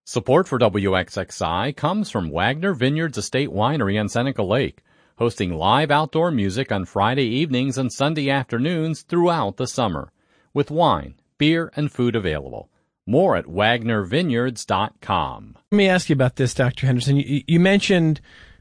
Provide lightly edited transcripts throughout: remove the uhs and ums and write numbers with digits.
Support for WXXI comes from Wagner Vineyards Estate Winery on Seneca Lake, hosting live outdoor music on Friday evenings and Sunday afternoons throughout the summer, with wine, beer, and food available. More at WagnerVineyards.com. Let me ask you about this, Dr. Henderson. You mentioned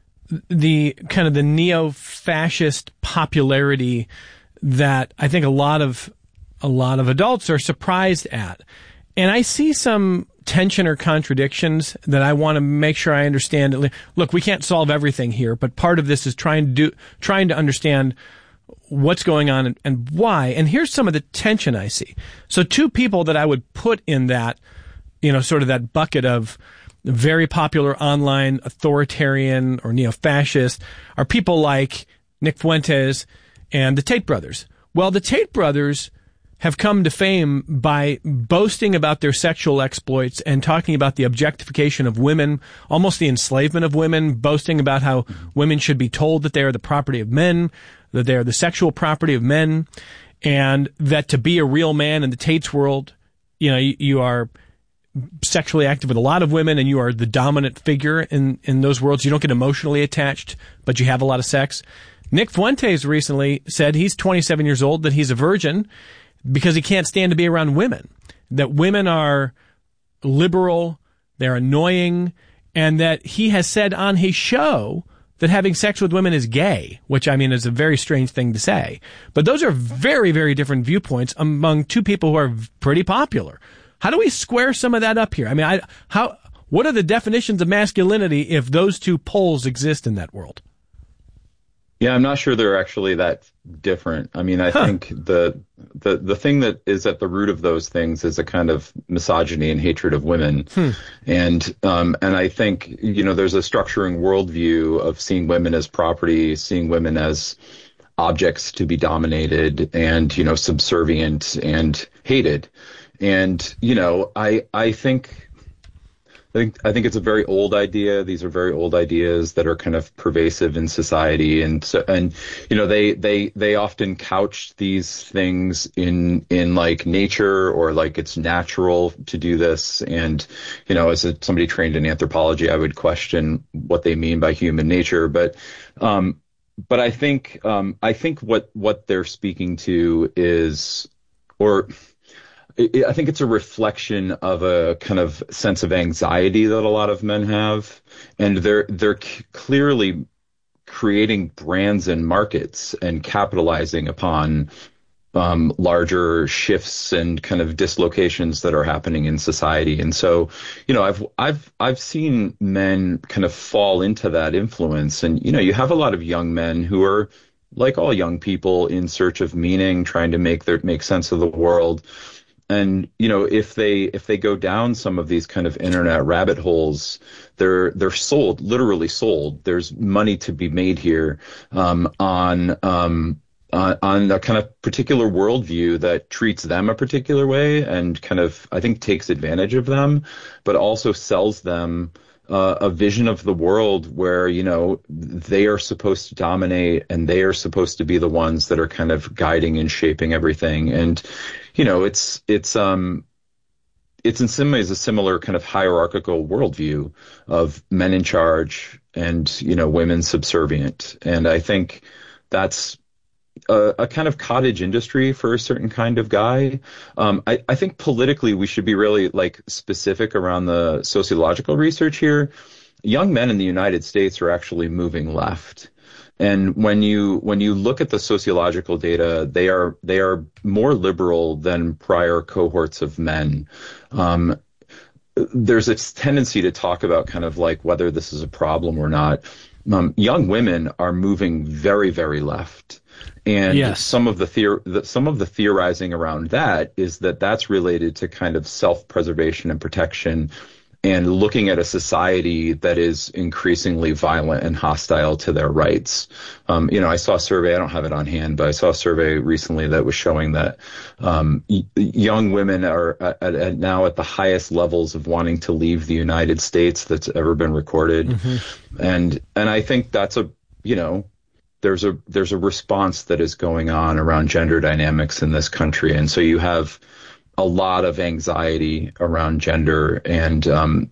the kind of the neo-fascist popularity that I think a lot of adults are surprised at. And I see some tension or contradictions that I want to make sure I understand. Look, we can't solve everything here, but part of this is trying to understand what's going on and why. And here's some of the tension I see. So two people that I would put in that, sort of that bucket of very popular online authoritarian or neo-fascist are people like Nick Fuentes and the Tate brothers. Well, the Tate brothers have come to fame by boasting about their sexual exploits and talking about the objectification of women, almost the enslavement of women, boasting about how women should be told that they are the property of men, that they are the sexual property of men, and that to be a real man in the Tate's world, you are sexually active with a lot of women and you are the dominant figure in those worlds. You don't get emotionally attached, but you have a lot of sex. Nick Fuentes recently said he's 27 years old, that he's a virgin, because he can't stand to be around women, that women are liberal, they're annoying, and that he has said on his show that having sex with women is gay, which is a very strange thing to say. But those are very, very different viewpoints among two people who are pretty popular. How do we square some of that up here? What are the definitions of masculinity if those two poles exist in that world? Yeah, I'm not sure they're actually that different. I think the thing that is at the root of those things is a kind of misogyny and hatred of women. And I think, there's a structuring worldview of seeing women as property, seeing women as objects to be dominated and, subservient and hated. And, I think it's a very old idea. These are very old ideas that are kind of pervasive in society, and they often couch these things in like nature, or like it's natural to do this. And as somebody trained in anthropology, I would question what they mean by human nature. But I think what they're speaking to is, I think it's a reflection of a kind of sense of anxiety that a lot of men have, and they're clearly creating brands and markets and capitalizing upon larger shifts and kind of dislocations that are happening in society. And so, I've seen men kind of fall into that influence, and you have a lot of young men who are, like all young people, in search of meaning, trying to make sense of the world. And, if they go down some of these kind of internet rabbit holes, they're sold, literally sold. There's money to be made here, on a kind of particular worldview that treats them a particular way and kind of, I think, takes advantage of them, but also sells them a vision of the world where, they are supposed to dominate and they are supposed to be the ones that are kind of guiding and shaping everything. And, it's in some ways a similar kind of hierarchical worldview of men in charge and, women subservient. And I think that's a kind of cottage industry for a certain kind of guy. I think politically we should be really specific around the sociological research here. Young men in the United States are actually moving left. And when you look at the sociological data, they are more liberal than prior cohorts of men. There's a tendency to talk about kind of like whether this is a problem or not. Young women are moving very, very left. And yes, some of the theorizing around that is that that's related to kind of self-preservation and protection, and looking at a society that is increasingly violent and hostile to their rights. I saw a survey, I don't have it on hand, but I saw a survey recently that was showing that young women are now at the highest levels of wanting to leave the United States that's ever been recorded. Mm-hmm. And I think that's there's a response that is going on around gender dynamics in this country. And so you have a lot of anxiety around gender, and